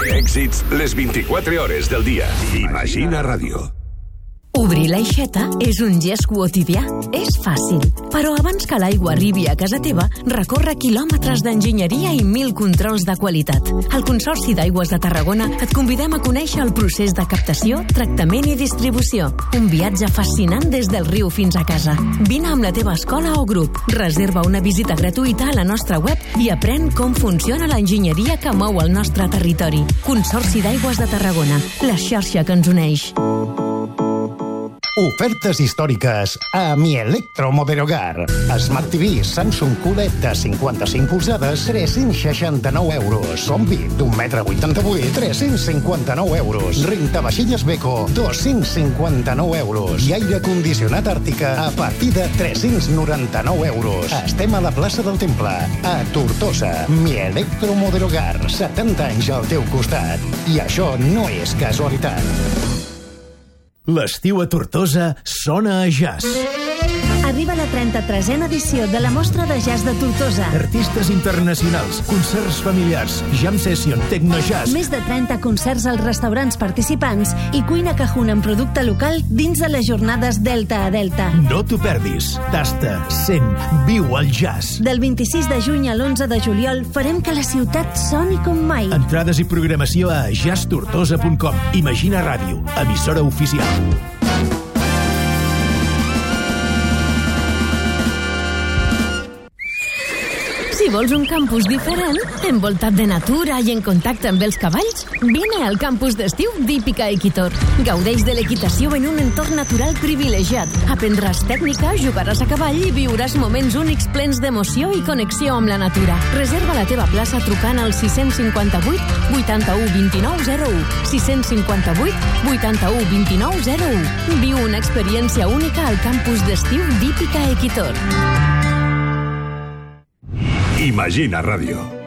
Èxits les 24 hores del dia. Imagina Ràdio. Obrir l'aixeta és un gest quotidià. És fàcil, però abans que l'aigua arribi a casa teva, recorre quilòmetres d'enginyeria i 1000 controls de qualitat. Al Consorci d'Aigües de Tarragona et convidem a conèixer el procés de captació, tractament i distribució. Un viatge fascinant des del riu fins a casa. Vine amb la teva escola o grup. Reserva una visita gratuïta a la nostra web i aprèn com funciona l'enginyeria que mou el nostre territori. Consorci d'Aigües de Tarragona, la xarxa que ens uneix. Ofertes històriques a Mi Electro Moderogar. Smart TV Samsung QLED de 55 polzades, 369 euros. Combi d'1,88 m, 359 euros. Rentavaixelles Beko, 259 euros. I aire condicionat Àrtica a partir de 399 euros. Estem a la plaça del Temple, a Tortosa. Mi Electro Moderogar, 70 anys al teu costat. I això no és casualitat. L'estiu a Tortosa sona a jazz. Arriba la 33a edició de la Mostra de Jazz de Tortosa. Artistes internacionals, concerts familiars, jam session, tecnojazz. Més de 30 concerts als restaurants participants i cuina cajun amb producte local dins de les jornades Delta a Delta. No t'ho perdis. Tasta, sent, viu el jazz. Del 26 de juny a l'11 de juliol farem que la ciutat soni com mai. Entrades i programació a jazztortosa.com. Imagina Ràdio, emissora oficial. Si vols un campus diferent, envoltat de natura i en contacte amb els cavalls, vine al campus d'estiu d'Hípica Equitor. Gaudeix de l'equitació en un entorn natural privilegiat. Aprendràs tècnica, jugaràs a cavall i viuràs moments únics plens d'emoció i connexió amb la natura. Reserva la teva plaça trucant al 658 81 29 01. 658 81 29 01. Viu una experiència única al campus d'estiu d'Hípica Equitor. Imagina Ràdio.